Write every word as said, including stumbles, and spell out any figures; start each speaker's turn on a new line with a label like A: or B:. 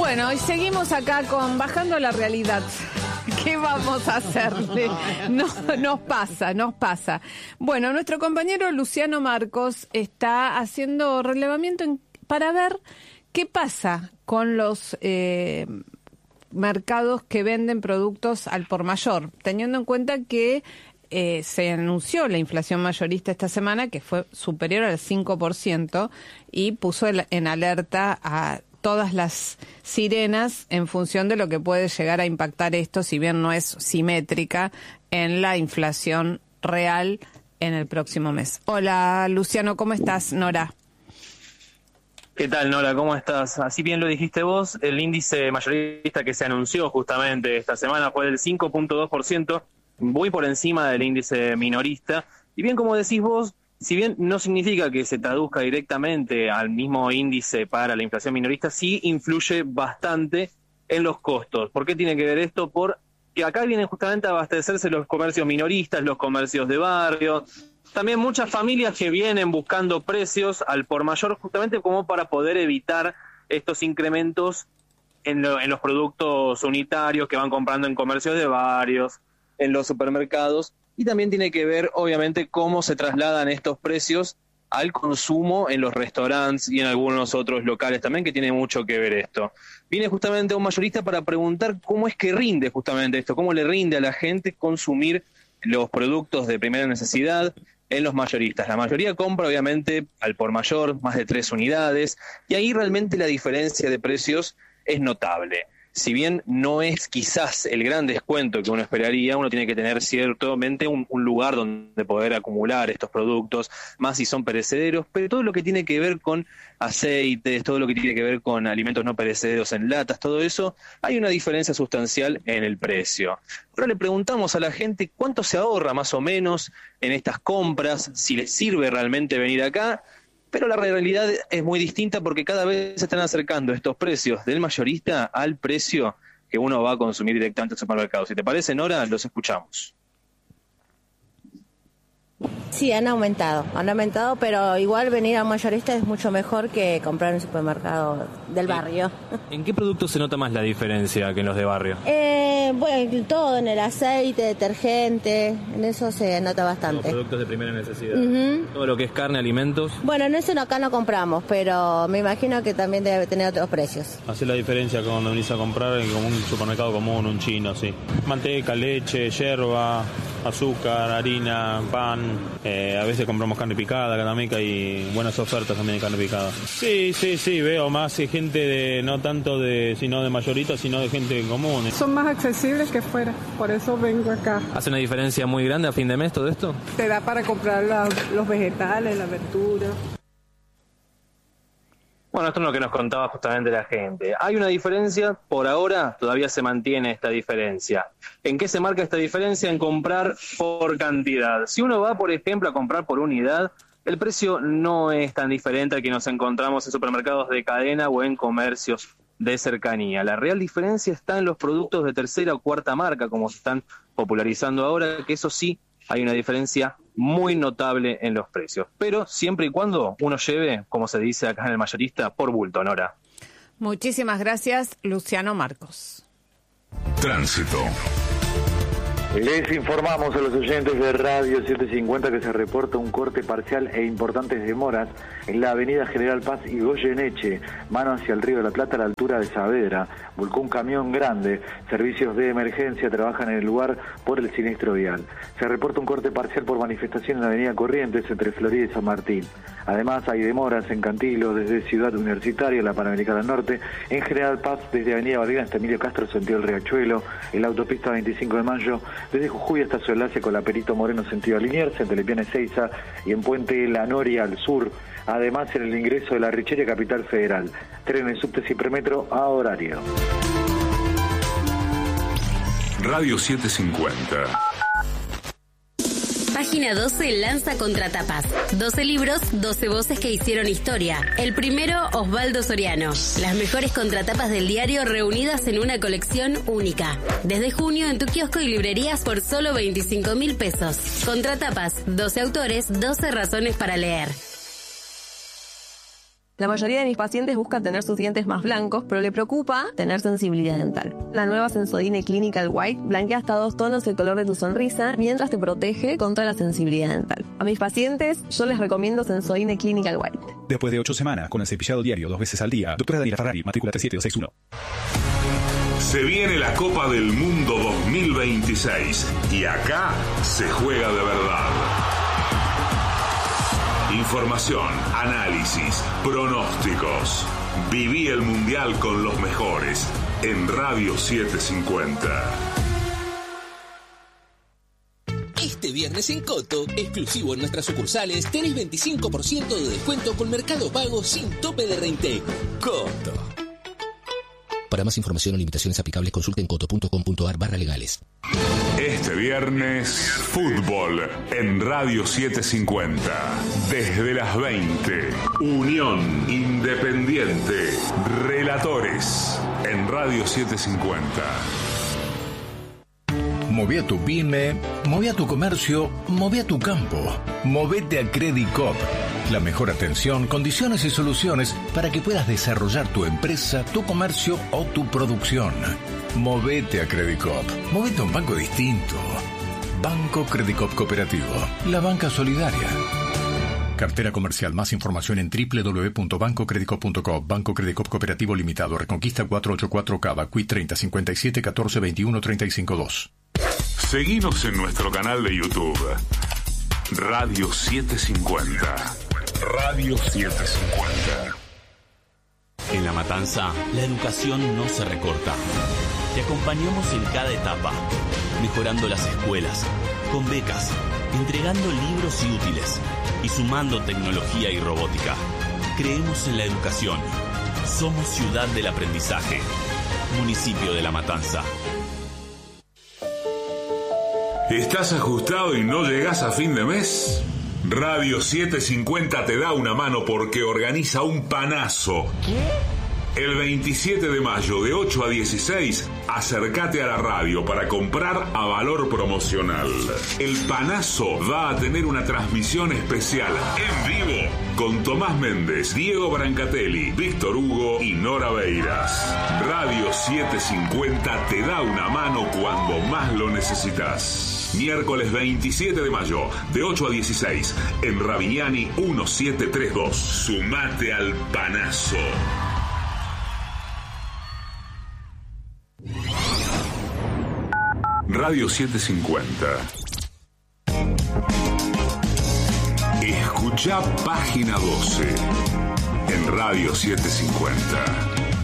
A: Bueno, y seguimos acá con Bajando la Realidad. ¿Qué vamos a hacerle? No, nos pasa, nos pasa. Bueno, nuestro compañero Luciano Marcos está haciendo relevamiento en, para ver qué pasa con los eh, mercados que venden productos al por mayor, teniendo en cuenta que eh, se anunció la inflación mayorista esta semana, que fue superior al cinco por ciento, y puso en alerta a todas las sirenas en función de lo que puede llegar a impactar esto, si bien no es simétrica, en la inflación real en el próximo mes. Hola, Luciano, ¿cómo estás? Nora.
B: ¿Qué tal, Nora? ¿Cómo estás? Así bien lo dijiste vos, el índice mayorista que se anunció justamente esta semana fue del cinco punto dos por ciento, muy por encima del índice minorista. Y bien, como decís vos, si bien no significa que se traduzca directamente al mismo índice para la inflación minorista, sí influye bastante en los costos. ¿Por qué tiene que ver esto? Porque acá vienen justamente a abastecerse los comercios minoristas, los comercios de barrio, también muchas familias que vienen buscando precios al por mayor justamente como para poder evitar estos incrementos en, lo, en los productos unitarios que van comprando en comercios de barrios, en los supermercados. Y también tiene que ver, obviamente, cómo se trasladan estos precios al consumo en los restaurantes y en algunos otros locales también, que tiene mucho que ver esto. Viene justamente un mayorista para preguntar cómo es que rinde justamente esto, cómo le rinde a la gente consumir los productos de primera necesidad en los mayoristas. La mayoría compra, obviamente, al por mayor, más de tres unidades, y ahí realmente la diferencia de precios es notable. Si bien no es quizás el gran descuento que uno esperaría, uno tiene que tener ciertamente un, un lugar donde poder acumular estos productos, más si son perecederos, pero todo lo que tiene que ver con aceites, todo lo que tiene que ver con alimentos no perecederos en latas, todo eso, hay una diferencia sustancial en el precio. Ahora le preguntamos a la gente cuánto se ahorra más o menos en estas compras, si les sirve realmente venir acá. Pero la realidad es muy distinta porque cada vez se están acercando estos precios del mayorista al precio que uno va a consumir directamente en el supermercado. Si te parece, Nora, los escuchamos.
C: Sí, han aumentado, han aumentado, pero igual venir a mayorista es mucho mejor que comprar en un supermercado del barrio.
B: ¿En qué productos se nota más la diferencia que en los de barrio?
C: Eh, bueno, todo, en el aceite, detergente, en eso se nota bastante.
B: Los productos de primera necesidad.
C: Uh-huh.
B: Todo lo que es carne, alimentos.
C: Bueno, en eso no, acá no compramos, pero me imagino que también debe tener otros precios.
D: Hace la diferencia cuando venís a comprar en un supermercado común, un chino, sí. Manteca, leche, yerba, azúcar, harina, pan. Eh, a veces compramos carne picada, acá también que hay buenas ofertas también de carne picada. Sí, sí, sí, veo más gente de, no tanto de, sino de mayorita, sino de gente común.
E: Son más accesibles que fuera, por eso vengo acá.
B: ¿Hace una diferencia muy grande a fin de mes todo esto?
E: Te da para comprar la, los vegetales, la verdura.
B: Bueno, esto es lo que nos contaba justamente la gente. Hay una diferencia, por ahora todavía se mantiene esta diferencia. ¿En qué se marca esta diferencia? En comprar por cantidad. Si uno va, por ejemplo, a comprar por unidad, el precio no es tan diferente al que nos encontramos en supermercados de cadena o en comercios de cercanía. La real diferencia está en los productos de tercera o cuarta marca, como se están popularizando ahora, que eso sí, hay una diferencia muy notable en los precios, pero siempre y cuando uno lleve, como se dice acá en el mayorista, por bulto, Nora.
A: Muchísimas gracias, Luciano Marcos.
F: Tránsito.
G: Les informamos a los oyentes de Radio setecientos cincuenta que se reporta un corte parcial e importantes demoras en la avenida General Paz y Goyeneche, mano hacia el Río de la Plata a la altura de Saavedra. Volcó un camión grande, servicios de emergencia trabajan en el lugar por el siniestro vial. Se reporta un corte parcial por manifestación en la avenida Corrientes entre Florida y San Martín. Además hay demoras en Cantilo desde Ciudad Universitaria, la Panamericana Norte, en General Paz desde avenida Valera hasta Emilio Castro, sentido el Riachuelo, en la autopista veinticinco de mayo, desde Jujuy hasta su enlace con la Perito Moreno sentido Liniers, en Telepiana Ezeiza y en Puente La Noria al sur. Además en el ingreso de la Richeria Capital Federal. Trenes, subtes y premetro a horario.
F: Radio setecientos cincuenta.
H: Página doce lanza Contratapas. doce libros, doce voces que hicieron historia. El primero, Osvaldo Soriano. Las mejores contratapas del diario reunidas en una colección única. Desde junio en tu kiosco y librerías por solo veinticinco mil pesos. Contratapas, doce autores, doce razones para leer.
I: La mayoría de mis pacientes buscan tener sus dientes más blancos, pero le preocupa tener sensibilidad dental. La nueva Sensodyne Clinical White blanquea hasta dos tonos el color de tu sonrisa, mientras te protege contra la sensibilidad dental. A mis pacientes, yo les recomiendo Sensodyne Clinical White.
J: Después de ocho semanas, con el cepillado diario dos veces al día, doctora Daniela Ferrari, matrícula tres siete dos seis uno.
F: Se viene la Copa del Mundo dos mil veintiséis y acá se juega de verdad. Información, análisis, pronósticos. Viví el Mundial con los mejores en Radio setecientos cincuenta.
K: Este viernes en Coto, exclusivo en nuestras sucursales, tenés veinticinco por ciento de descuento con Mercado Pago sin tope de reintegro. Coto. Para más información o limitaciones aplicables, consulten coto punto com punto ar barra legales.
F: Este viernes, fútbol en Radio setecientos cincuenta. Desde las veinte. Unión Independiente. Relatores en Radio setecientos cincuenta.
L: Moví a tu pyme, moví a tu comercio, moví a tu campo. Movete a Credit Coop. La mejor atención, condiciones y soluciones para que puedas desarrollar tu empresa, tu comercio o tu producción. Movete a Credit Coop. Movete a un banco distinto. Banco Credit Coop Cooperativo. La banca solidaria. Cartera comercial. Más información en doble u doble u doble u punto banco credit coop punto com. Banco Credit Coop Cooperativo Limitado. Reconquista cuatrocientos ochenta y cuatro Cava. Q I treinta cincuenta y siete catorce veintiuno treinta y cinco dos.
F: Seguinos en nuestro canal de YouTube. Radio setecientos cincuenta. Radio setecientos cincuenta.
M: En La Matanza, la educación no se recorta. Te acompañamos en cada etapa, mejorando las escuelas, con becas, entregando libros y útiles y sumando tecnología y robótica. Creemos en la educación. Somos Ciudad del Aprendizaje. Municipio de La Matanza.
F: ¿Estás ajustado y no llegás a fin de mes? Radio setecientos cincuenta te da una mano porque organiza un panazo. ¿Qué? El veintisiete de mayo de ocho a dieciséis, acércate a la radio para comprar a valor promocional. El panazo va a tener una transmisión especial en vivo con Tomás Méndez, Diego Brancatelli, Víctor Hugo y Nora Beiras. Radio setecientos cincuenta te da una mano cuando más lo necesitas. Miércoles veintisiete de mayo, de ocho a dieciséis, en Ravignani diecisiete treinta y dos. Sumate al panazo. Radio setecientos cincuenta. Escucha página doce en Radio setecientos cincuenta.